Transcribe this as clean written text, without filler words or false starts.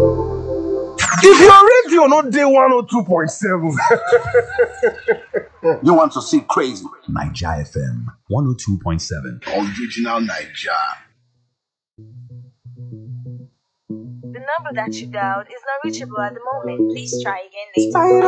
If your radio no dey 102.7, you want to see crazy. Naija FM 102.7. Original Naija. The number that you dialed is not reachable at the moment. Please try again later.